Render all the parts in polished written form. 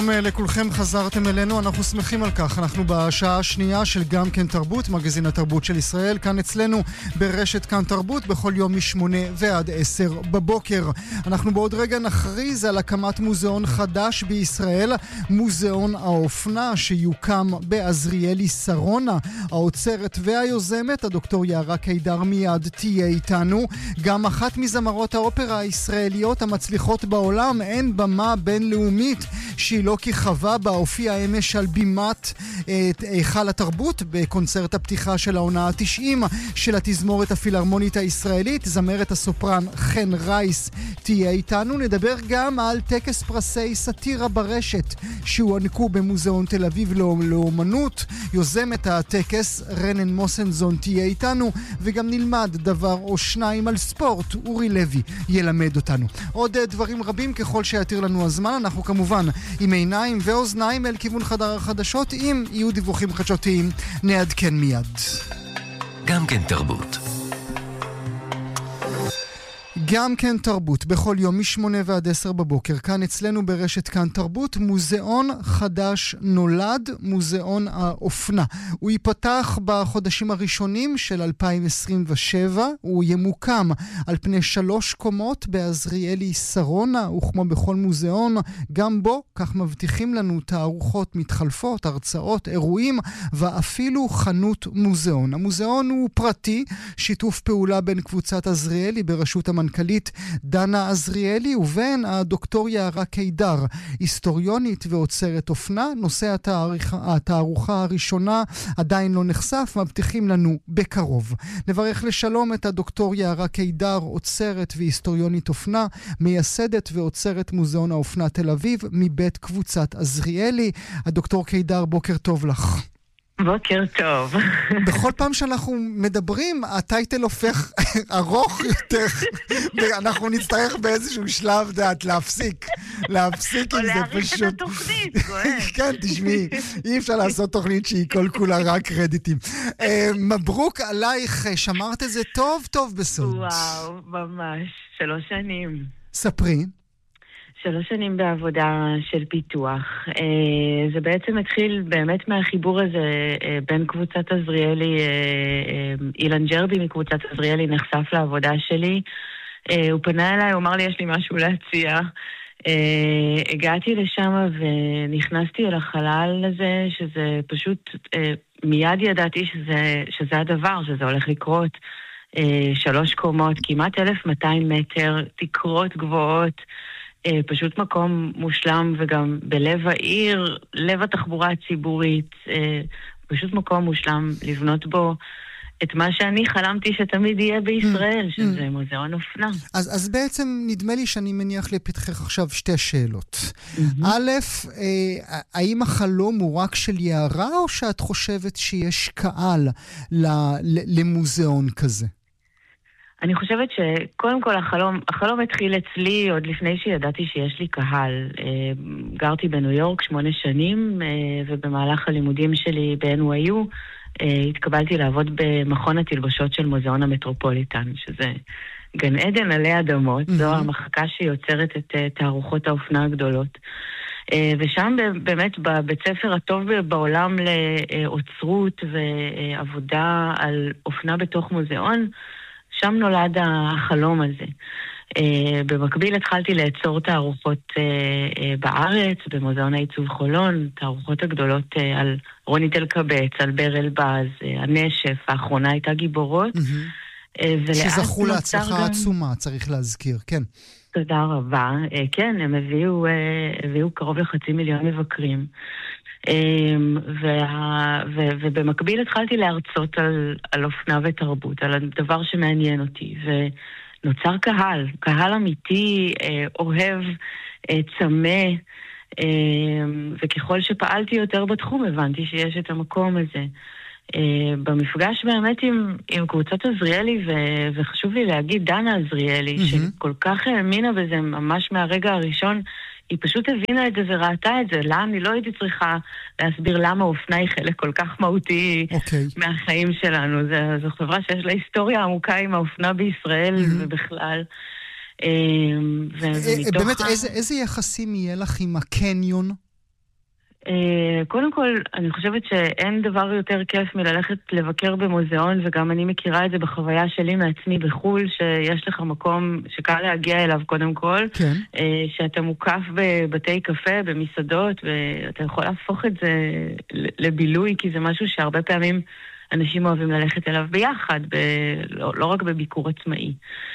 לכולכם, חזרתם אלינו, אנחנו שמחים על כך. אנחנו בשעה השנייה של גם כן תרבות, מגזין התרבות של ישראל, כאן אצלנו ברשת כאן תרבות, בכל יום מ8 ועד 10 בבוקר. אנחנו בעוד רגע נכריז על הקמת מוזיאון חדש בישראל, מוזיאון האופנה, שיוקם בעזריאלי שרונה. האוצרת והיוזמת, הדוקטור יערה קידר, מיד תהיה איתנו. גם אחת מזמרות האופרה הישראליות המצליחות בעולם, אין במה בינלאומית שהיא לא כיכבה בה, הופיעה אמש על בימת היכל התרבות בקונצרט הפתיחה של העונה ה-90 של התזמורת הפילהרמונית הישראלית. זמרת הסופרן חן רייס תהיה איתנו. נדבר גם על טקס פרסי סאטירה ברשת שהוענקו במוזיאון תל אביב לאומנות. יוזמת הטקס רנן מוסנזון תהיה איתנו, וגם נלמד דבר או שניים על ספורט. אורי לוי ילמד אותנו. עוד דברים רבים ככל שיתיר לנו הזמן. אנחנו כמובן עם עיניים ואוזניים אל כיוון חדר החדשות. אם יהיו דיווחים חדשותיים נעדכן מיד. גם כן תרבות. גם כן תרבות, בכל יום מ8 ועד 10 בבוקר, כאן אצלנו ברשת כאן תרבות, מוזיאון חדש נולד, מוזיאון האופנה. הוא ייפתח בחודשים הראשונים של 2027, הוא ימוקם על פני 3 קומות בעזריאלי שרונה, וכמו בכל מוזיאון, גם בו, כך מבטיחים לנו, תערוכות מתחלפות, הרצאות, אירועים, ואפילו חנות מוזיאון. המוזיאון הוא פרטי, שיתוף פעולה בין קבוצת עזריאלי בראשות המנכ"לית דנה עזריאלי ובין הדוקטור יערה קידר, היסטוריונית ואוצרת אופנה. נושא התערוכה הראשונה עדיין לא נחשף, מבטיחים לנו בקרוב. נברך לשלום את הדוקטור יערה קידר, אוצרת והיסטוריונית אופנה, מייסדת ואוצרת מוזיאון האופנה תל אביב מבית קבוצת עזריאלי. הדוקטור קידר, בוקר טוב לך. בוקר טוב. בכל פעם שאנחנו מדברים, הטייטל הופך ארוך יותר, ואנחנו נצטרך באיזשהו שלב להפסיק עם זה פשוט. או להאריך את התוכנית, כן, תשמעי, אי אפשר לעשות תוכנית שהיא כל כולה רק קרדיטים. מברוק עלייך, שמרת את זה טוב בסוד. וואו, ממש, 3 שנים. ספרי. 3 שנים בעבודה של פיתוח. זה בעצם התחיל באמת מהחיבור הזה בין קבוצת עזריאלי, אילן ג'רבי מקבוצת עזריאלי נחשף לעבודה שלי. הוא פנה אליי, הוא אמר לי, יש לי משהו להציע. הגעתי לשם ונכנסתי אל החלל הזה, שזה פשוט, מיד ידעתי שזה הדבר, שזה הולך לקרות. 3 קומות, כמעט 1,200 מטר, תקרות גבוהות, פשוט מקום מושלם, וגם בלב העיר, לב התחבורה הציבורית, פשוט מקום מושלם לבנות בו את מה שאני חלמתי שתמיד יהיה בישראל, שזה מוזיאון אופנה. אז בעצם נדמה לי שאני מניח לפתחך עכשיו 2 שאלות. א', האם החלום הוא רק של יערה, או שאת חושבת שיש קהל למוזיאון כזה? אני חושבת שקודם כל החלום התחיל אצלי עוד לפני שידעתי שיש לי קהל. גרתי בניו יורק 8 שנים, ובמהלך הלימודים שלי ב-NYU התקבלתי לעבוד במכון התלבשות של מוזיאון המטרופוליטן, שזה גן עדן עלי אדמות, זו המחלקה שיוצרת את תערוכות האופנה הגדולות. ושם באמת בבית ספר הטוב בעולם לאוצרות ועבודה על אופנה בתוך מוזיאון, שם נולד החלום הזה. במקביל התחלתי לאצור תערוכות בארץ, במוזיאון העיצוב חולון, תערוכות הגדולות על רונית אלקבץ, על בר אלבז, הנשף, האחרונה הייתה גיבורות. שזכו להצלחה עצומה, צריך להזכיר, כן. תודה רבה. כן, הם הביאו קרוב ל500,000 מבקרים. ובמקביל התחלתי להרצות על אופנה ותרבות, על הדבר שמעניין אותי, ונוצר קהל אמיתי, אוהב, צמא, וככל שפעלתי יותר בתחום הבנתי שיש את המקום הזה. במפגש באמת עם קבוצת עזריאלי, וחשוב לי להגיד דנה עזריאלי, שכל כך האמינה בזה ממש מהרגע הראשון, היא פשוט הבינה את זה וראתה את זה. לה אני לא הייתי צריכה להסביר למה אופנה היא חלק כל כך מהותי מהחיים שלנו. זו חברה שיש לה היסטוריה עמוקה עם האופנה בישראל ובכלל. באמת, איזה יחסים יהיה לך עם הקניון? קודם כל, אני חושבת שאין דבר יותר כיף מללכת לבקר במוזיאון, וגם אני מכירה את זה בחוויה שלי מעצמי בחול, שיש לך מקום שקל להגיע אליו קודם כל, כן. שאתה מוקף בבתי קפה, במסעדות, ואתה יכול להפוך את זה לבילוי, כי זה משהו שהרבה פעמים אנשים אוהבים ללכת אליו ביחד, לא רק בביקור עצמאי.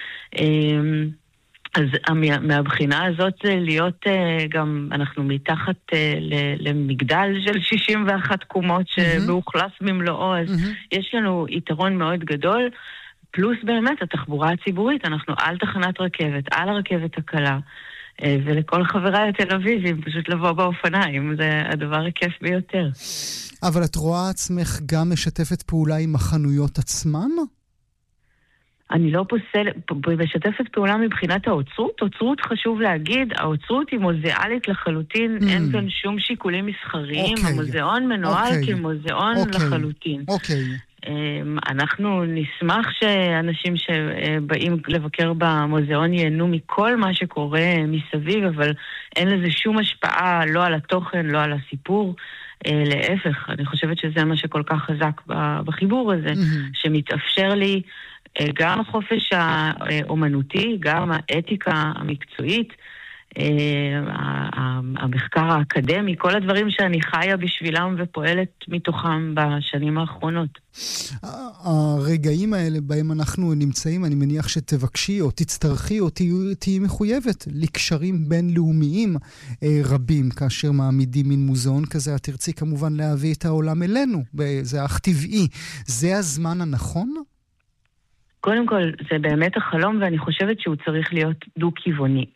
אז מהבחינה הזאת להיות גם, אנחנו מתחת למגדל של 61 קומות שמאוכלס במלואו, אז יש לנו יתרון מאוד גדול, פלוס באמת התחבורה הציבורית, אנחנו על תחנת רכבת, על הרכבת הקלה, ולכל חבריי התל אביבים, פשוט לבוא באופניים, זה הדבר הכיף ביותר. אבל את רואה עצמך גם משתפת פעולה עם החנויות עצמן? אני לא משתפת פעולה מבחינת האוצרות. אוצרות חשוב להגיד, האוצרות היא מוזיאלית לחלוטין, אין כאן שום שיקולים מסחריים, המוזיאון מנוהל כמוזיאון לחלוטין. אנחנו נשמח שאנשים שבאים לבקר במוזיאון ייהנו מכל מה שקורה מסביב, אבל אין לזה שום השפעה לא על התוכן, לא על הסיפור. להפך, אני חושבת שזה מה שכל כך חזק בחיבור הזה, שמתאפשר לי גם החופש האומנותי, גם האתיקה המקצועית, המחקר האקדמי, כל הדברים שאני חיה בשבילם ופועלת מתוכם בשנים האחרונות. הרגעים האלה בהם אנחנו נמצאים, אני מניח שתבקשי או תצטרכי או תהיי מחויבת לקשרים בינלאומיים רבים, כאשר מעמידים מין מוזיאון כזה, את תרצי כמובן להביא את העולם אלינו, זה אך טבעי. זה הזמן הנכון? קודם כל, זה באמת החלום, ואני חושבת שהוא צריך להיות דו-כיווני.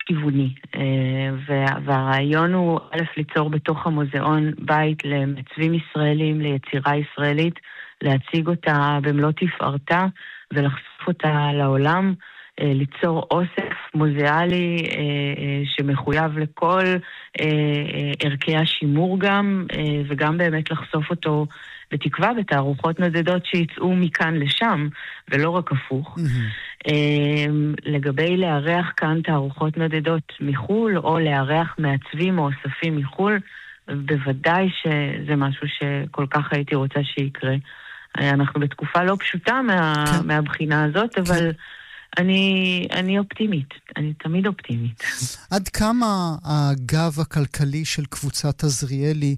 והרעיון הוא, א', ליצור בתוך המוזיאון בית למצבים ישראלים, ליצירה ישראלית, להציג אותה במלוא תפארתה, ולחשוף אותה לעולם, ליצור אוסף מוזיאלי שמחויב לכל ערכי השימור גם, וגם באמת לחשוף אותו בתקווה בתערוכות נודדות שיצאו מכאן לשם, ולא רק הפוך. לגבי לארח כאן תערוכות נודדות מחול, או לארח מעצבים או אוספים מחול, בוודאי שזה משהו שכל כך הייתי רוצה שיקרה. אנחנו בתקופה לא פשוטה מהבחינה הזאת, אבל אני אופטימית, אני תמיד אופטימית. עד כמה הגב הכלכלי של קבוצת עזריאלי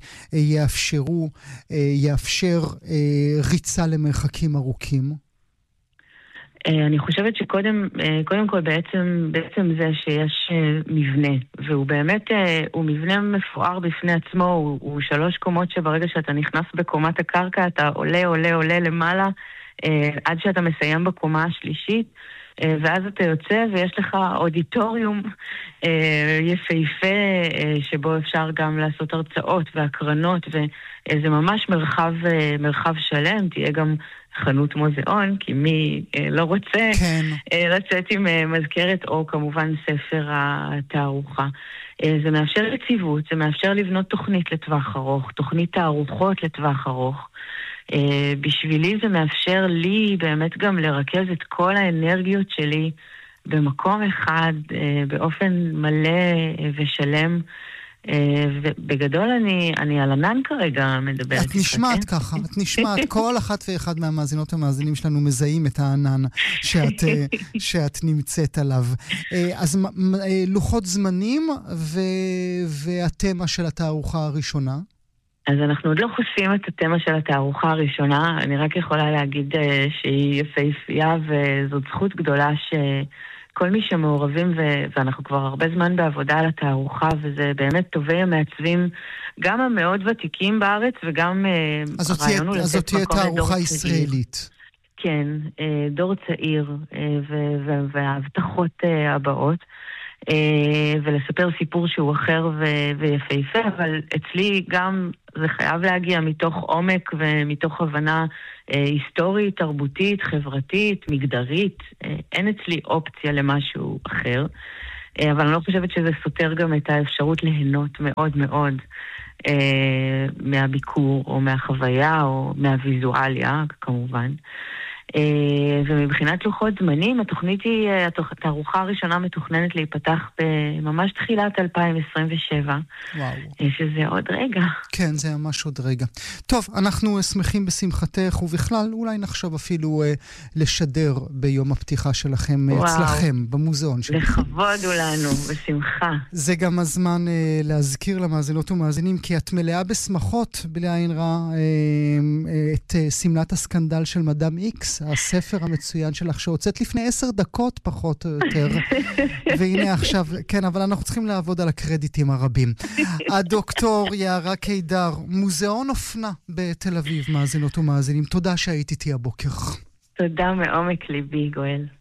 יאפשר ריצה למרחקים ארוכים? אני חושבת שקודם כל בעצם זה שיש מבנה, והוא באמת, הוא מבנה מפואר בפני עצמו, הוא 3 קומות שברגע שאתה נכנס בקומת הקרקע, אתה עולה למעלה, עד שאתה מסיים בקומה השלישית, ואז אתה יוצא ויש לך אודיטוריום יפהפה שבו אפשר גם לעשות הרצאות והקרנות, וזה ממש מרחב שלם. תהיה גם חנות מוזיאון, כי מי לא רוצה לצאת עם מזכרת או כמובן ספר התערוכה. זה מאפשר יציבות, זה מאפשר לבנות תוכנית לטווח ארוך, תוכנית תערוכות לטווח ארוך. בשבילי זה מאפשר לי באמת גם לרכז את כל האנרגיות שלי במקום אחד, באופן מלא ושלם, ובגדול אני על ענן כרגע מדברת. את נשמעת ככה, את נשמעת, כל אחת ואחד מהמאזינות המאזינים שלנו מזהים את הענן שאת נמצאת עליו. אז לוחות זמנים והתמה של התערוכה הראשונה? אז אנחנו עוד לא חושפים את התמה של התערוכה הראשונה, אני רק יכולה להגיד שהיא יפהפייה, וזאת זכות גדולה שכל מי שמעורבים, ואנחנו כבר הרבה זמן בעבודה על התערוכה, וזה באמת טובי המעצבים, גם המאוד ותיקים בארץ, וגם הרעיון הוא לתת מקום לדור צעיר. ישראלית. כן, דור צעיר, וההבטחות הבאות. ולספר סיפור שהוא אחר ויפהפה, אבל אצלי גם זה חייב להגיע מתוך עומק ומתוך הבנה היסטורית, תרבותית, חברתית, מגדרית. אין אצלי אופציה למשהו אחר, אבל אני לא חושבת שזה סותר גם את האפשרות ליהנות מאוד מאוד מהביקור או מהחוויה או מהוויזואליה כמובן. ומבחינת לוחות זמנים, התערוכה הראשונה מתוכננת להיפתח בממש תחילת 2027. וואו. שזה עוד רגע. כן, זה ממש עוד רגע. טוב, אנחנו שמחים בשמחתך, ובכלל אולי נחשוב אפילו לשדר ביום הפתיחה שלכם אצלכם, במוזיאון שלכם. לכבוד הוא לנו, בשמחה. זה גם הזמן להזכיר למאזינות ומאזינים, כי את מלאה בשמחות, בלי עין רע, את סמלת הסקנדל של מדאם איקס, הספר המצוין שלך, שהוצאת לפני 10 דקות פחות או יותר. והנה עכשיו, כן, אבל אנחנו צריכים לעבוד על הקרדיטים הרבים. הדוקטור יערה קידר, מוזיאון אופנה בתל אביב, מאזינות ומאזינים. תודה שהיית איתי הבוקר. תודה מעומק ליבי, גואל.